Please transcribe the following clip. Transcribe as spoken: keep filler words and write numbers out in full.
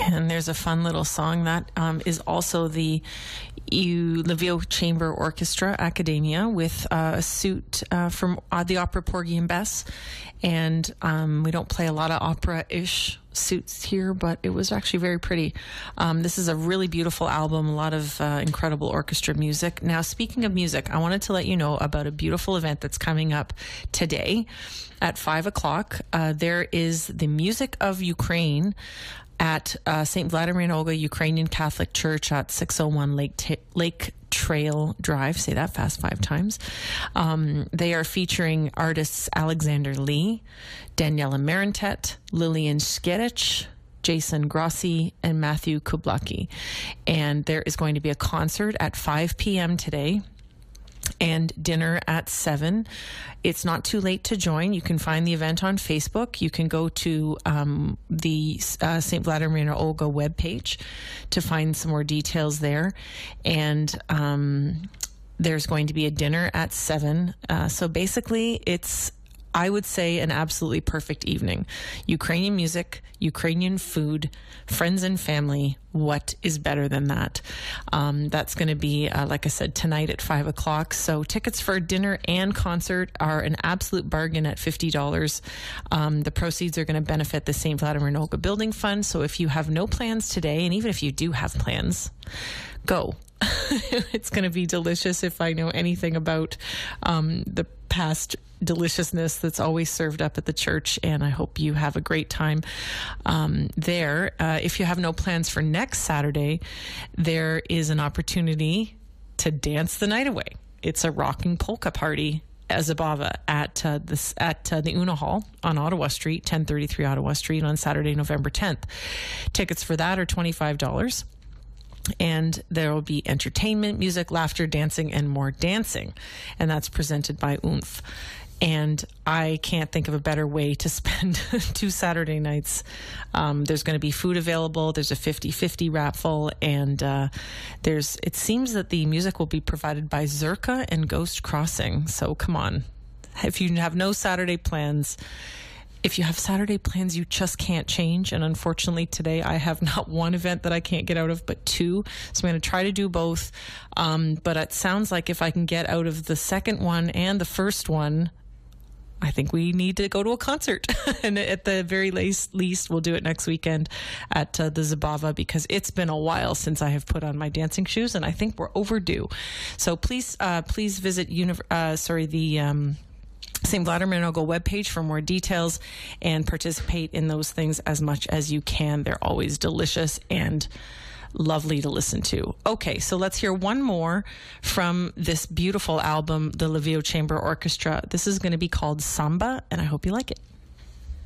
And there's a fun little song that um, is also the U Lviv Chamber Orchestra Academia with uh, a suit uh, from uh, the opera Porgy and Bess. And um, we don't play a lot of opera-ish suits here, but it was actually very pretty. Um, this is a really beautiful album, a lot of uh, incredible orchestra music. Now, speaking of music, I wanted to let you know about a beautiful event that's coming up today at five o'clock. Uh, there is the Music of Ukraine at uh, Saint Vladimir and Olga Ukrainian Catholic Church at six oh one Lake T- Lake Trail Drive. Say that fast five times. Um, they are featuring artists Alexander Lee, Daniela Marintet, Lillian Skierich, Jason Grossi, and Matthew Kublaki. And there is going to be a concert at five p.m. today and dinner at seven. It's not too late to join. You can find the event on Facebook. You can go to um, the uh, Saint Vladimir and Olga webpage to find some more details there. And um, there's going to be a dinner at seven. Uh, so basically, it's, I would say, an absolutely perfect evening. Ukrainian music, Ukrainian food, friends and family. What is better than that? Um, that's going to be, uh, like I said, tonight at five o'clock. So tickets for dinner and concert are an absolute bargain at fifty dollars. Um, the proceeds are going to benefit the Saint Vladimir and Olga Building Fund. So if you have no plans today, and even if you do have plans, go. It's going to be delicious. If I know anything about um, the past deliciousness that's always served up at the church, and I hope you have a great time um, there. Uh, if you have no plans for next Saturday, there is an opportunity to dance the night away. It's a rocking polka party as a Zabava at uh, this at uh, the Una Hall on Ottawa Street, ten thirty-three Ottawa Street, on Saturday, November tenth. Tickets for that are twenty-five dollars. And there will be entertainment, music, laughter, dancing, and more dancing. And that's presented by Oomph. And I can't think of a better way to spend two Saturday nights. Um, there's going to be food available. There's a fifty-fifty raffle. And uh, there's. It seems that the music will be provided by Zerka and Ghost Crossing. So come on. If you have no Saturday plans, if you have Saturday plans you just can't change, and unfortunately today I have not one event that I can't get out of, but two. So I'm going to try to do both. Um, but it sounds like if I can get out of the second one and the first one, I think we need to go to a concert. And at the very least, least, we'll do it next weekend at uh, the Zabava, because it's been a while since I have put on my dancing shoes, and I think we're overdue. So please, uh, please visit uni- uh, sorry, the... Um, Saint Vladimir and Olga webpage for more details, and participate in those things as much as you can. They're always delicious and lovely to listen to. Okay, so let's hear one more from this beautiful album, the Lviv Chamber Orchestra. This is going to be called Samba, and I hope you like it.